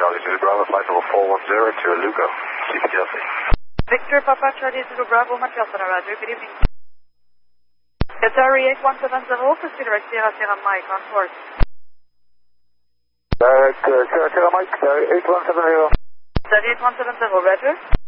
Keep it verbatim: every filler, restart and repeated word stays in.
Charlie Zulu Bravo, flight level four one zero to Lugo, C P T L C. Victor Papa Charlie Zulu Bravo, Matias on a Roger, good evening. Qatari eight one seven zero, proceed direct Sierra Sierra Mike on course. Direct uh, Sierra Sierra Mike, Qatari eight one seven zero. Qatari eight one seven zero, Roger.